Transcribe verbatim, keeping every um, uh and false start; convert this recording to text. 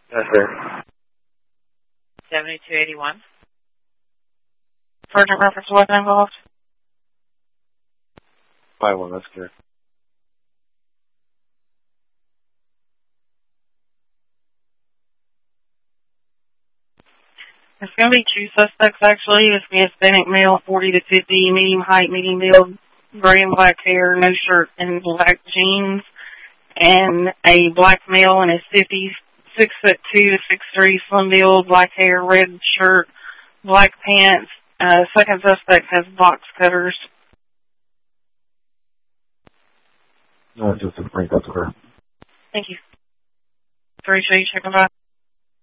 Yes, sir. seventy-two eighty-one. Further reference weapon involved? five one, that's clear. It's going to be two suspects, actually. It's going to be Hispanic male, forty to fifty, medium height, medium build, gray and black hair, no shirt, and black jeans. And a black male in his fifties, six foot two to six three, slim build, black hair, red shirt, black pants. Uh, second suspect has box cutters. No, just a Frank, that's clear. Thank you. Three, show you check them out.